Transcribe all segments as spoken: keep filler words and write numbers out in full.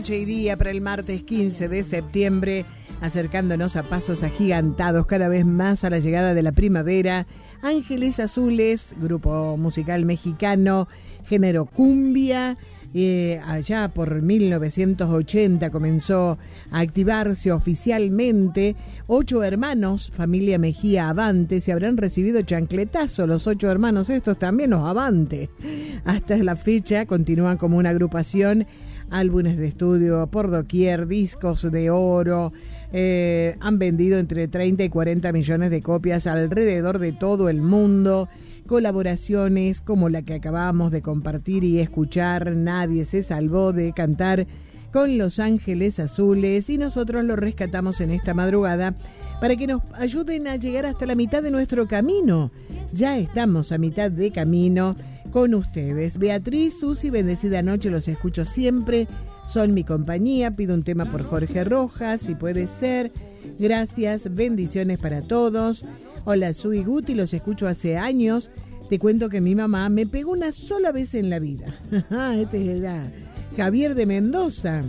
Noche y día para el martes quince de septiembre, acercándonos a pasos agigantados cada vez más a la llegada de la primavera. Ángeles Azules, grupo musical mexicano, género cumbia, eh, allá por mil novecientos ochenta comenzó a activarse oficialmente. Ocho hermanos, familia Mejía Avante, se habrán recibido chancletazo los ocho hermanos estos, también los Avante. Hasta la fecha continúan como una agrupación. Álbumes de estudio por doquier, discos de oro, eh, han vendido entre treinta y cuarenta millones de copias alrededor de todo el mundo. Colaboraciones como la que acabamos de compartir y escuchar, Nadie se salvó de cantar con Los Ángeles Azules, y nosotros lo rescatamos en esta madrugada para que nos ayuden a llegar hasta la mitad de nuestro camino. Ya estamos a mitad de camino con ustedes. Beatriz, Susi, bendecida noche, los escucho siempre, son mi compañía. Pido un tema por Jorge Rojas, si puede ser. Gracias, bendiciones para todos. Hola, soy Guti, los escucho hace años. Te cuento que mi mamá me pegó una sola vez en la vida. Este era Javier de Mendoza,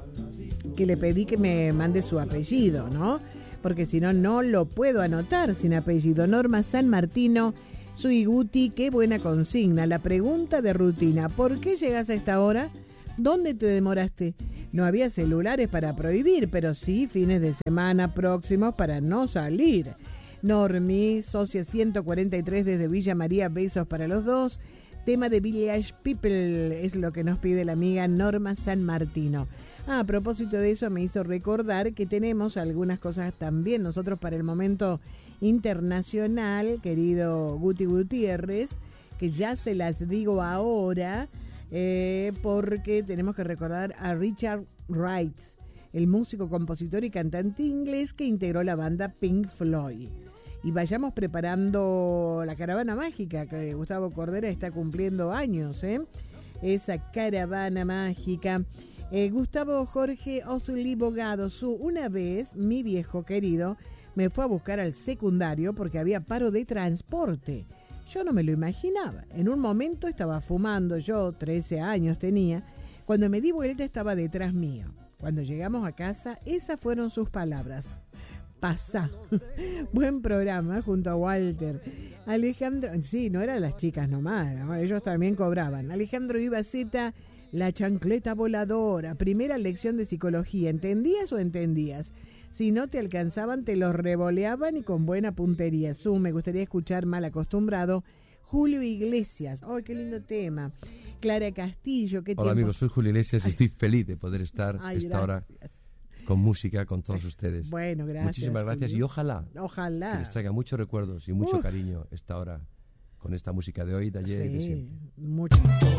que le pedí que me mande su apellido, ¿no? Porque si no, no lo puedo anotar sin apellido. Norma San Martino. Soy Guti, qué buena consigna. La pregunta de rutina: ¿por qué llegas a esta hora? ¿Dónde te demoraste? No había celulares para prohibir, pero sí fines de semana próximos para no salir. Normi, socia ciento cuarenta y tres desde Villa María, besos para los dos. Tema de Village People es lo que nos pide la amiga Norma San Martino. Ah, a propósito de eso, me hizo recordar que tenemos algunas cosas también nosotros para el momento internacional, querido Guti Gutiérrez, que ya se las digo ahora, eh, porque tenemos que recordar a Richard Wright, el músico, compositor y cantante inglés que integró la banda Pink Floyd. Y vayamos preparando la caravana mágica, que Gustavo Cordera está cumpliendo años, ¿eh? Esa caravana mágica. Eh, Gustavo Jorge Osuli Bogado, su una vez, mi viejo querido, me fue a buscar al secundario porque había paro de transporte. Yo no me lo imaginaba. En un momento estaba fumando, yo trece años tenía. Cuando me di vuelta estaba detrás mío. Cuando llegamos a casa, esas fueron sus palabras. Pasá. Buen programa junto a Walter. Alejandro, sí, no eran las chicas nomás, ¿no? Ellos también cobraban. Alejandro Ibaceta, la chancleta voladora. Primera lección de psicología. ¿Entendías o entendías? Si no te alcanzaban, te los revoleaban y con buena puntería. Su, me gustaría escuchar Mal Acostumbrado. Julio Iglesias. ¡Ay, qué lindo tema! Clara Castillo. ¿Qué Hola, amigos, soy Julio Iglesias y estoy feliz de poder estar a esta hora con música, con todos ustedes. Bueno, gracias. Muchísimas gracias, Julio. Y ojalá, ojalá que les traiga muchos recuerdos y mucho Uf. cariño esta hora con esta música de hoy, de ayer sí, y de siempre. Mucho.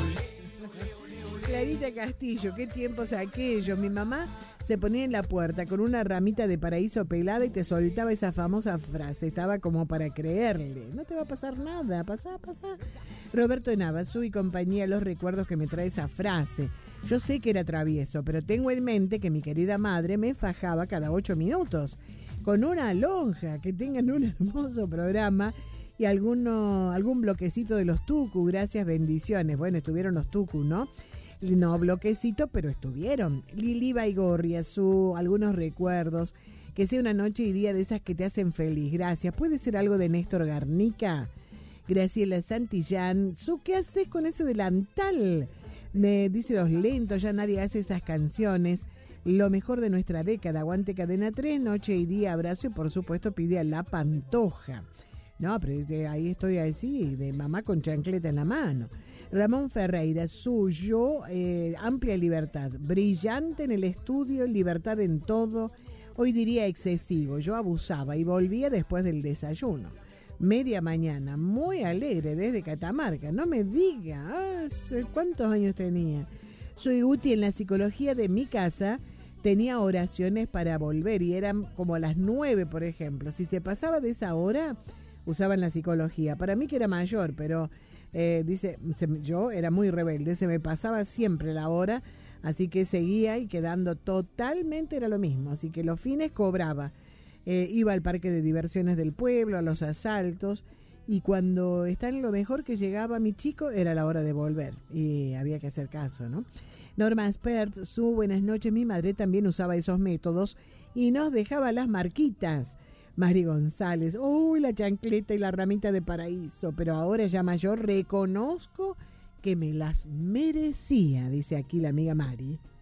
Clarita Castillo, qué tiempos aquellos. Mi mamá se ponía en la puerta con una ramita de paraíso pelada y te soltaba esa famosa frase. Estaba como para creerle. No te va a pasar nada, pasá, pasá. Roberto Navasú y compañía, los recuerdos que me trae esa frase. Yo sé que era travieso, pero tengo en mente que mi querida madre me fajaba cada ocho minutos con una lonja. Que tengan un hermoso programa y alguno, algún bloquecito de los Tucu. Gracias, bendiciones. Bueno, estuvieron los Tucu, ¿no? No bloquecito, pero estuvieron. Lili Baigorria, su algunos recuerdos. Que sea una noche y día de esas que te hacen feliz. Gracias. ¿Puede ser algo de Néstor Garnica? Graciela Santillán, su, ¿qué haces con ese delantal? Me dice Los Lentos, ya nadie hace esas canciones. Lo mejor de nuestra década. Aguante Cadena tres, noche y día, abrazo. Y por supuesto pide a La Pantoja. No, pero ahí estoy así, de mamá con chancleta en la mano. Ramón Ferreira, suyo, eh, amplia libertad, brillante en el estudio, libertad en todo, hoy diría excesivo, yo abusaba y volvía después del desayuno, media mañana, muy alegre desde Catamarca, no me diga, ¿hace cuántos años tenía? Soy útil en la psicología de mi casa, tenía oraciones para volver y eran como las nueve, por ejemplo, si se pasaba de esa hora, usaban la psicología, para mí que era mayor, pero... Eh, dice, se, yo era muy rebelde, se me pasaba siempre la hora, así que seguía y quedando totalmente era lo mismo, así que los fines cobraba, eh, iba al parque de diversiones del pueblo, a los asaltos, y cuando está en lo mejor que llegaba mi chico era la hora de volver, y había que hacer caso, ¿no? Norma Spert, su buenas noches, mi madre también usaba esos métodos y nos dejaba las marquitas. Mari González, uy, la chancleta y la ramita de paraíso, pero ahora ya mayor reconozco que me las merecía, dice aquí la amiga Mari.